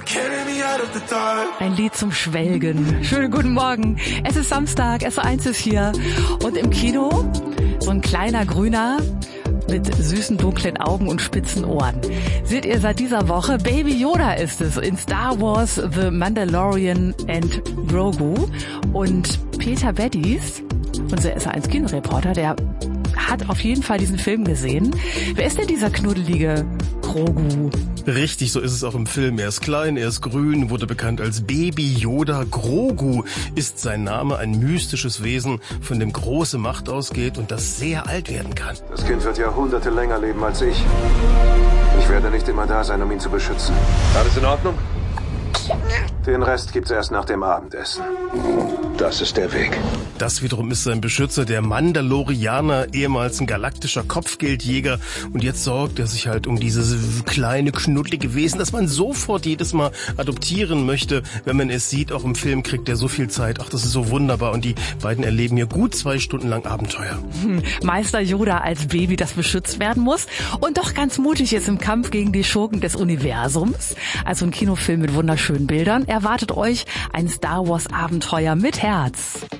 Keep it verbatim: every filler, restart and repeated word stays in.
Ein Lied zum Schwelgen. Schönen guten Morgen. Es ist Samstag, S O eins ist hier. Und im Kino so ein kleiner Grüner mit süßen, dunklen Augen und spitzen Ohren. Seht ihr seit dieser Woche? Baby Yoda ist es in Star Wars The Mandalorian and Grogu. Und Peter Beddies, unser S O eins Kinoreporter, der hat auf jeden Fall diesen Film gesehen. Wer ist denn dieser knuddelige Grogu? Richtig, so ist es auch im Film. Er ist klein, er ist grün, wurde bekannt als Baby Yoda. Grogu ist sein Name, ein mystisches Wesen, von dem große Macht ausgeht und das sehr alt werden kann. Das Kind wird Jahrhunderte länger leben als ich. Ich werde nicht immer da sein, um ihn zu beschützen. Alles in Ordnung? Den Rest gibt's erst nach dem Abendessen. Das ist der Weg. Das wiederum ist sein Beschützer, der Mandalorianer, ehemals ein galaktischer Kopfgeldjäger. Und jetzt sorgt er sich halt um dieses kleine, knuddelige Wesen, das man sofort jedes Mal adoptieren möchte. Wenn man es sieht, auch im Film kriegt er so viel Zeit. Ach, das ist so wunderbar. Und die beiden erleben hier gut zwei Stunden lang Abenteuer. Hm, Meister Yoda als Baby, das beschützt werden muss. Und doch ganz mutig ist im Kampf gegen die Schurken des Universums. Also ein Kinofilm mit wunderschönen Bildern. Erwartet euch ein Star Wars Abenteuer mit Herz.